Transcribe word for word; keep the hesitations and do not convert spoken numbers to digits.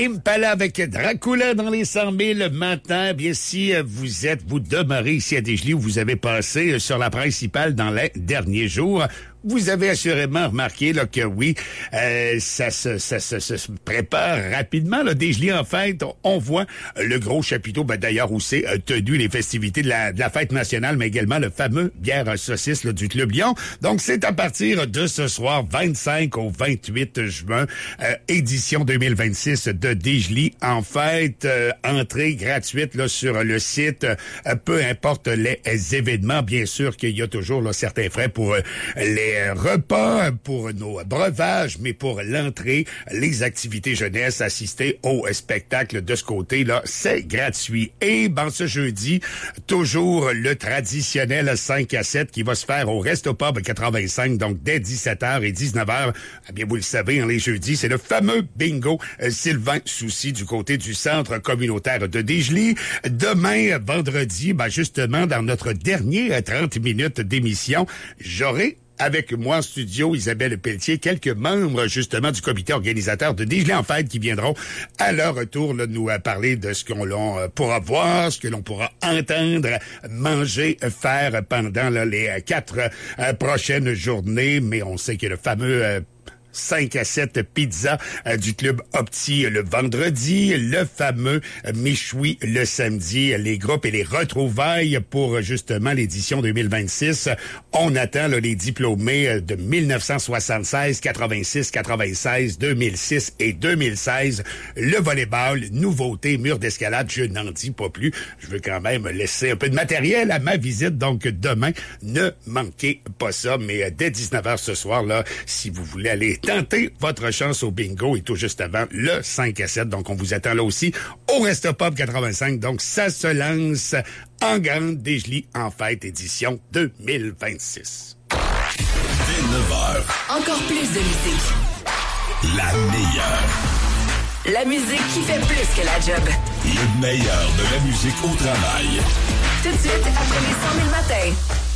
Impala avec Dracula dans les cent mille maintenant. Bien, si vous êtes, vous demeurez ici à Desjolies où vous avez passé sur la principale dans les derniers jours, vous avez assurément remarqué là, que oui, euh, ça, se, ça, ça, ça se prépare rapidement. Là, Desjolies, en fait, on voit le gros chapiteau, ben, d'ailleurs où c'est euh, tenu les festivités de la, de la fête nationale, mais également le fameux bière à saucisse là, du Club Lyon. Donc, c'est à partir de ce soir, vingt-cinq au vingt-huit juin, euh, édition deux mille vingt-six de Desjolies. En fait, euh, entrée gratuite là, sur le site, euh, peu importe les événements. Bien sûr qu'il y a toujours là, certains frais pour euh, les repas, pour nos breuvages, mais pour l'entrée, les activités jeunesse, assister au spectacle de ce côté-là, c'est gratuit. Et ben ce jeudi, toujours le traditionnel cinq à sept qui va se faire au Resto Pub quatre-vingt-cinq, donc dès dix-sept heures et dix-neuf heures. Eh bien, vous le savez, hein, les jeudis, c'est le fameux bingo euh, Sylvain Soucy du côté du centre communautaire de Desjolies. Demain, vendredi, ben justement, dans notre dernier trente minutes d'émission, j'aurai avec moi en studio, Isabelle Pelletier, quelques membres justement du comité organisateur de Desjolies en fête qui viendront à leur retour là, nous parler de ce qu'on l'on pourra voir, ce que l'on pourra entendre, manger, faire pendant là, les quatre euh, prochaines journées. Mais on sait que le fameux euh, cinq à sept pizza euh, du Club Opti le vendredi, le fameux euh, Méchoui le samedi, les groupes et les retrouvailles pour justement l'édition deux mille vingt-six. On attend là, les diplômés de mille neuf cent soixante-seize, quatre-vingt-six, quatre-vingt-seize, deux mille six et deux mille seize. Le volleyball, nouveauté, mur d'escalade, je n'en dis pas plus. Je veux quand même laisser un peu de matériel à ma visite, donc demain, ne manquez pas ça. Mais dès dix-neuf heures ce soir, là, si vous voulez aller tentez votre chance au bingo et tout juste avant le cinq à sept. Donc, on vous attend là aussi au Resto Pub quatre-vingt-cinq. Donc, ça se lance en grande Desjolies en fête édition deux mille vingt-six. Dès neuf heures. Encore plus de musique. La meilleure. La musique qui fait plus que la job. Le meilleur de la musique au travail. Tout de suite, après les cent mille matins.